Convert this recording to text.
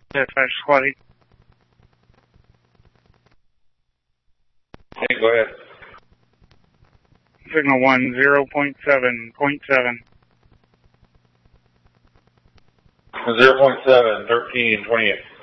Dispatch Squad 8. Hey, go ahead. Signal 1, 0.7.7. 0.7, 13, 28.